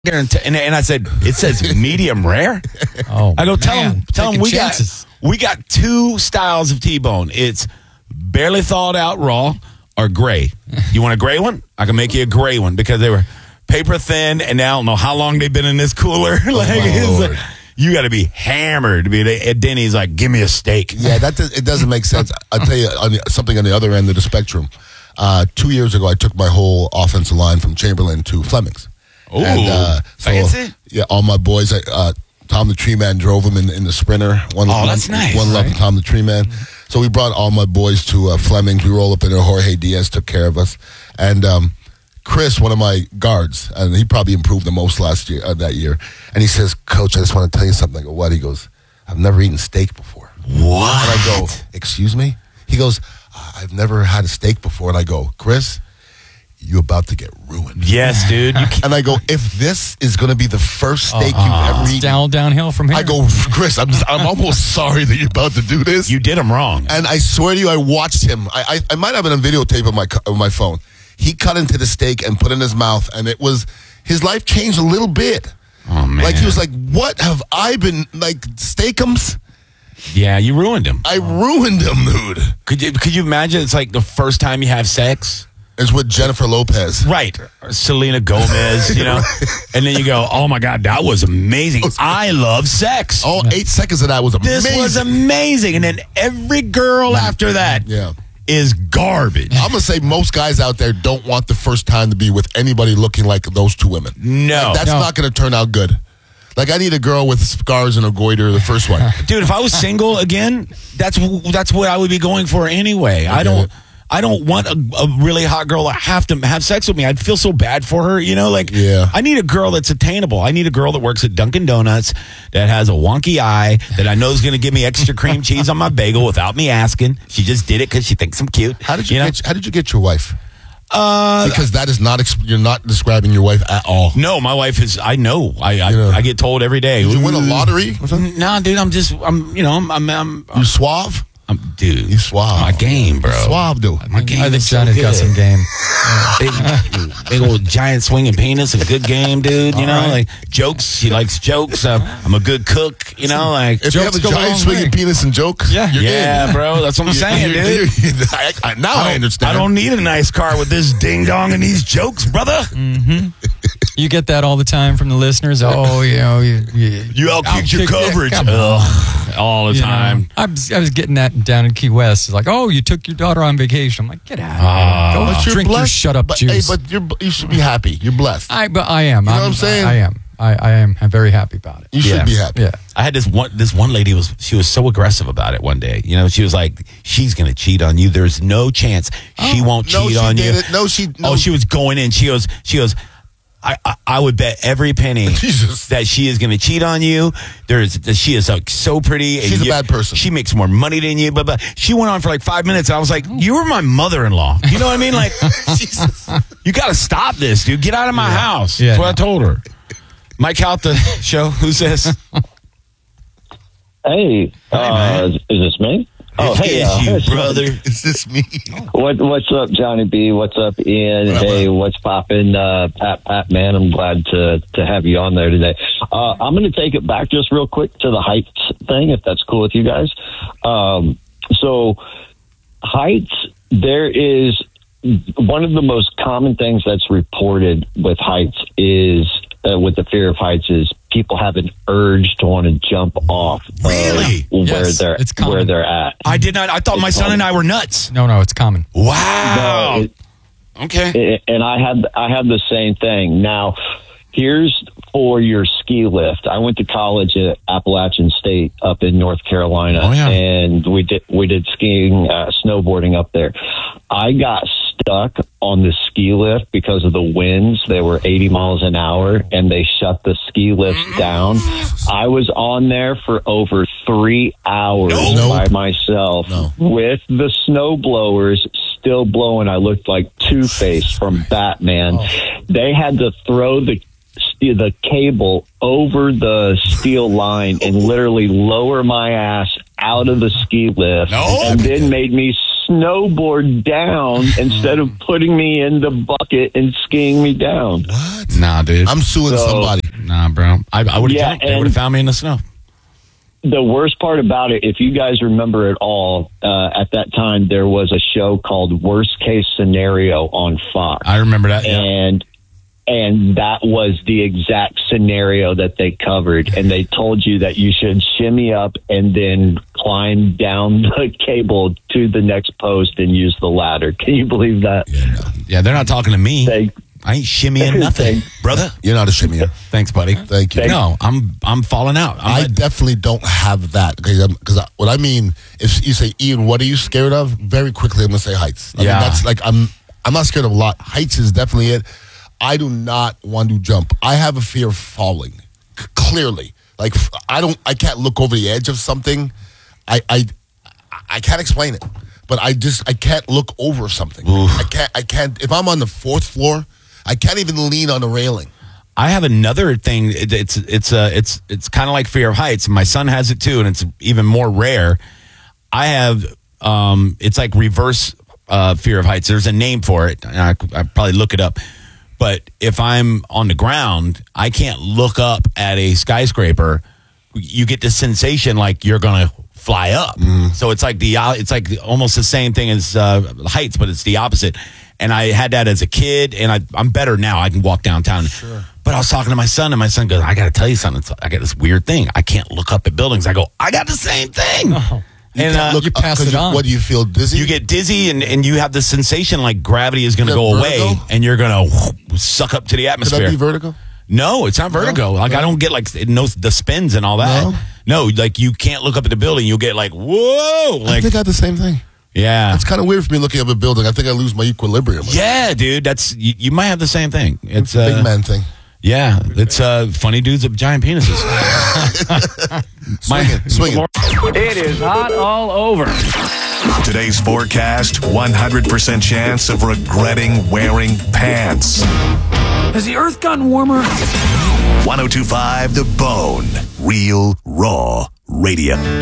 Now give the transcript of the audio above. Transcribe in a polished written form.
guarantee. And I said, it says medium rare. Oh, I go, tell him we chances. got two styles of T-bone. It's barely thawed out raw or gray. You want a gray one? I can make you a gray one because they were paper thin, and now I don't know how long they've been in this cooler. Like, you got to be hammered to be at Denny's. Like, give me a steak. Yeah, it doesn't make sense. I'll tell you something on the other end of the spectrum. 2 years ago, I took my whole offensive line from Chamberlain to Fleming's. Ooh, fancy. Yeah, all my boys. Tom the Tree Man drove him in the Sprinter. That's nice. One love to Tom the Tree Man. So we brought all my boys to Fleming's. We rolled up in there. Jorge Diaz took care of us, and Chris, one of my guards, and he probably improved the most that year. And he says, "Coach, I just want to tell you something." I go, "What?" He goes, "I've never eaten steak before." What? And I go, "Excuse me?" He goes, "I've never had a steak before." And I go, "Chris, you about to get ruined." Yes, dude. And I go, "If this is going to be the first steak you've ever eaten," downhill from here. I go, "Chris, I'm almost sorry that you're about to do this." You did him wrong. And I swear to you, I watched him. I might have it on videotape on my phone. He cut into the steak and put it in his mouth, and his life changed a little bit. Oh, man. Like, he was like, "What have I been, like, steakums?" Yeah, you ruined him. I ruined him, dude. Could you imagine it's like the first time you have sex? It's with Jennifer Lopez. Right. Or Selena Gomez, And then you go, "Oh, my God, that was amazing. I love sex." All 8 seconds of that was amazing. This was amazing. And then every girl after that is garbage. I'm going to say most guys out there don't want the first time to be with anybody looking like those two women. No. Like, that's not going to turn out good. Like, I need a girl with scars and a goiter, the first one. Dude, if I was single again, that's what I would be going for anyway. I don't want a really hot girl to have sex with me. I'd feel so bad for her, I need a girl that's attainable. I need a girl that works at Dunkin' Donuts, that has a wonky eye, that I know is going to give me extra cream cheese on my bagel without me asking. She just did it because she thinks I'm cute. How did you get your wife? Because that is not you're not describing your wife at all. No, my wife is. I know. I get told every day. Did you win a lottery or something? Nah, dude. I'm You suave? Dude, you suave. My game, bro. Suave, dude. My game. I think Johnny's got some game. Big old giant swinging penis, a good game, dude. Like jokes. She likes jokes. I'm a good cook. If you have a giant swinging penis and jokes, yeah, bro. That's what I'm saying, dude. I understand. I don't need a nice car with this ding dong and these jokes, brother. Mm-hmm. You get that all the time from the listeners. Oh, you outkicked your coverage. All the time. I was getting that down in Key West. It's like, "Oh, you took your daughter on vacation." I'm like, "Get out of here. Go drink your shut up juice." Hey, but you should be happy. You're blessed. I am. You know what I'm saying? I am. I am. I'm very happy about it. You should be happy. Yeah. I had this one lady she was so aggressive about it one day. She was like, "She's going to cheat on you. There's no chance she won't cheat on you." She was going in. She goes, I would bet every penny that she is going to cheat on you. She is like so pretty. She's a bad person. She makes more money than you. But she went on for like 5 minutes. And I was like, "You were my mother-in-law." You know what I mean? Like, Jesus, you got to stop this, dude. Get out of my house. That's what I told her. Mike Hout, the show. Who's this? Hey, is this me? Oh, hey, brother. Is this me? What's up, Johnny B? What's up, Ian? Hey, what's poppin'? Pat, man, I'm glad to have you on there today. I'm going to take it back just real quick to the heights thing, if that's cool with you guys. So heights, there is one of the most common things that's reported with heights is with the fear of heights is people have an urge to want to jump off. Really? Where they're at. I did not. I thought my son and I were nuts. No, it's common. Wow. Okay. And I had the same thing. Now, here's for your ski lift. I went to college at Appalachian State up in North Carolina, and we did skiing, snowboarding up there. I got stuck on the ski lift because of the winds. They were 80 miles an hour, and they shut the ski lifts down. I was on there for over 3 hours by myself with the snow blowers still blowing. I looked like Two-Face from Batman. They had to throw the cable over the steel line and literally lower my ass out of the ski lift, and then made me snowboard down instead of putting me in the bucket and skiing me down. What? Nah, dude. I'm suing somebody. Nah, bro. I would have They would have found me in the snow. The worst part about it, if you guys remember at all, at that time, there was a show called Worst Case Scenario on Fox. I remember that. And that was the exact scenario that they covered. And they told you that you should shimmy up and then climb down the cable to the next post and use the ladder. Can you believe that? Yeah, they're not talking to me. I ain't shimmying nothing, brother. You're not a shimmier. Thanks, buddy. Thank you. No, I'm falling out. I definitely don't have that because what I mean, if you say, Ian, what are you scared of? Very quickly, I'm gonna say heights. I mean, that's like I'm not scared of a lot. Heights is definitely it. I do not want to jump. I have a fear of falling. Clearly, like I can't look over the edge of something. I can't explain it, but I can't look over something. I can't. If I'm on the 4th floor, I can't even lean on the railing. I have another thing. It's kind of like fear of heights. My son has it too, and it's even more rare. I have it's like reverse fear of heights. There's a name for it. I probably look it up. But if I'm on the ground, I can't look up at a skyscraper. You get the sensation like you're gonna fly up. So it's like almost the same thing as heights, but it's the opposite. And I had that as a kid, and I'm better now. I can walk downtown. Sure. But I was talking to my son, and my son goes, "I got to tell you something. I got this weird thing. I can't look up at buildings." I go, "I got the same thing." Oh. And you pass it on. What do you feel dizzy? You get dizzy, and you have the sensation like gravity is going to go away, and you're going to suck up to the atmosphere. Could that be vertigo? No, it's not vertigo. I don't get like the spins and all that. No, like you can't look up at the building. You'll get like, whoa. Like, I think I have the same thing. Yeah. It's kind of weird for me looking up a building. I think I lose my equilibrium. Yeah, dude. You might have the same thing. It's a big man thing. Yeah, it's funny dudes with giant penises. Swinging. It is hot all over. Today's forecast, 100% chance of regretting wearing pants. Has the earth gotten warmer? 102.5 The Bone. Real, raw radio.